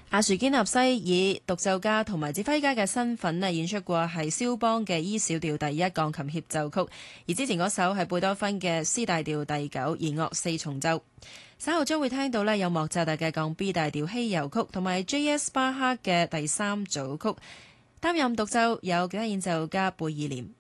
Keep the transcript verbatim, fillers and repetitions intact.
阿殊堅納西以獨奏家同埋指揮家嘅身份啊演出過係肖邦嘅 E 小調第一鋼琴協奏曲，而之前嗰首係貝多芬嘅 C 大調第九弦樂四重奏。稍後將會聽到呢有莫扎特嘅降 B 大調希尤曲同埋 J S 巴克嘅第三組曲，擔任獨奏有吉他演奏家貝爾廉。